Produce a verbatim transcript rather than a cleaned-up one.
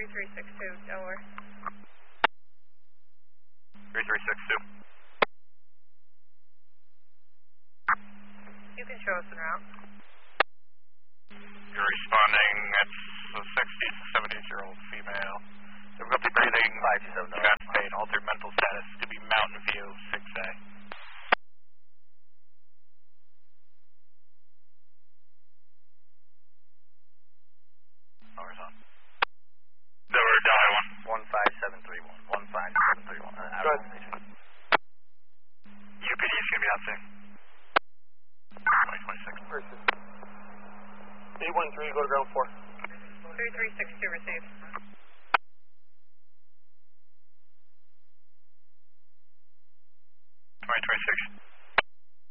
three six two, Delaware. three three six two. You can show us en route. You're responding, it's a sixty to seventy year old female. Difficulty breathing, five two seven, chest pain, altered mental status, to be Mountain View, six A. Power's on. Delaware, Delaware one. one five seven three one, one five seven three one, uh, out of the station. U P D is going to be out soon. twenty twenty-six. Versus. eight one three, go to ground four. three three six two, received.